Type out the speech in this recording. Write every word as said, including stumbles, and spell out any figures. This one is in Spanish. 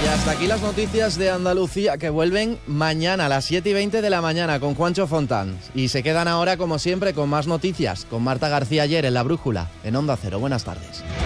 Y hasta aquí las noticias de Andalucía, que vuelven mañana a las siete y veinte de la mañana con Juancho Fontán. Y se quedan ahora, como siempre, con más noticias, con Marta García ayer en La Brújula, en Onda Cero. Buenas tardes.